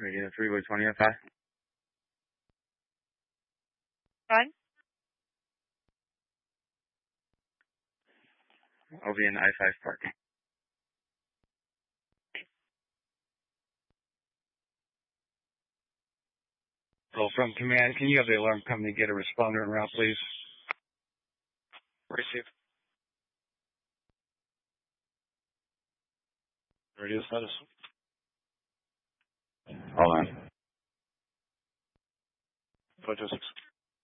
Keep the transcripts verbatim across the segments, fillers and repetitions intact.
Radio Freeway twenty F I. Fine. I'll be in I five Park. So from command, can you have the alarm company get a responder en route, please? Receive. Radio status. Hold on. five two six.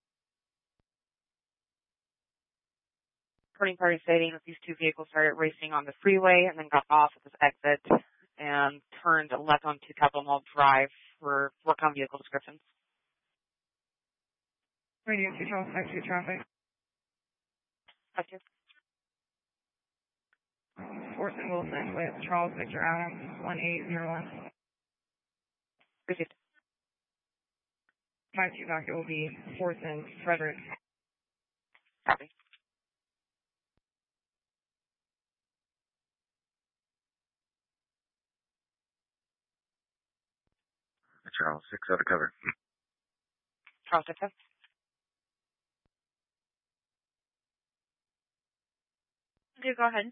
Reporting party stating that these two vehicles started racing on the freeway and then got off at this exit and turned left onto Capitol Mall Drive for work on vehicle descriptions. Radio two Charles, exit traffic. Question. Fourth and Wilson with Charles Victor Adams, one eight zero one. Received. five two back, it will be Fourth and Frederick. Copy. Charles, six out of cover. Charles Victor. Do go ahead.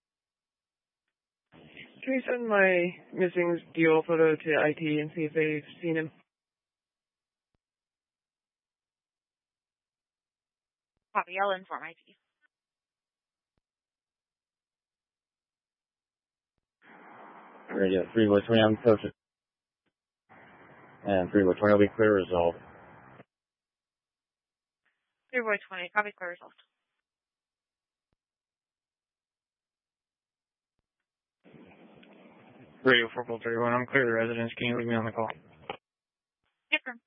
Can you send my missing deal photo to I T and see if they've seen him? Copy. I'll inform I T. Radio Freeway twenty, I'm coaching. And Freeway twenty will be clear resolved. Freeway twenty. Copy. Clear result. Radio four thirty-one, I'm clear the residence. Can you leave me on the call? Yes, sir.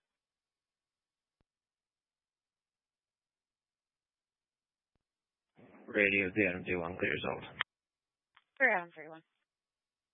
Radio D Adam two one, clear resolved. Clear Adam thirty-one.